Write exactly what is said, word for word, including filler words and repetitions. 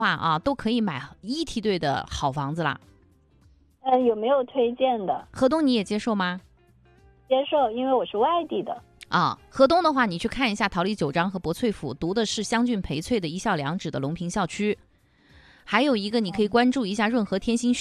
话啊，都可以买一梯队的好房子啦。 呃，有没有推荐的？ 河东你也接受吗？ 接受，因为我是外地的。 啊，河东的话，你去看一下桃李九章和博翠府，读的是香郡培翠的一校两址的隆平校区。还有一个，你可以关注一下润和天心